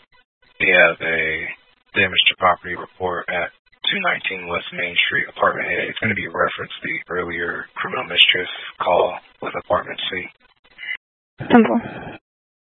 We have a damage to property report at 219 West Main Street, Apartment A. It's going to be referenced the earlier criminal mischief call with Apartment C. Simple.